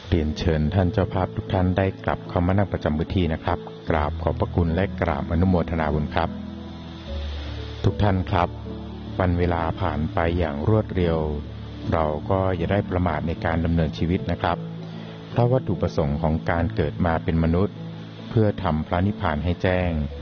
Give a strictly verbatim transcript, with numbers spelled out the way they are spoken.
เรียนเชิญท่านเจ้าภาพทุกท่านได้กลับเข้ามานั่งประจำพื้นที่นะครับกราบขอบพระคุณและกราบอนุโมทนาบุญครับทุกท่านครับวันเวลาผ่านไปอย่างรวดเร็วเราก็อย่าได้ประมาทในการดำเนินชีวิตนะครับเพราะวัตถุประสงค์ของการเกิดมาเป็นมนุษย์เพื่อทำพระนิพพานให้แจ้ง